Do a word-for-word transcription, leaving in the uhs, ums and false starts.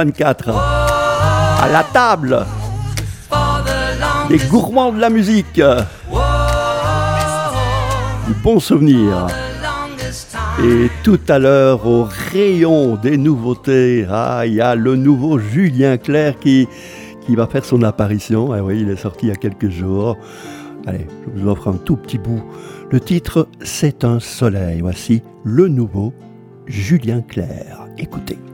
vingt-quatre, à la table, les gourmands de la musique, du bon souvenir. Et tout à l'heure, au rayon des nouveautés, ah, il y a le nouveau Julien Clerc qui, qui va faire son apparition. Ah oui, il est sorti il y a quelques jours. Allez, je vous offre un tout petit bout. Le titre, c'est un soleil. Voici le nouveau Julien Clerc. Écoutez.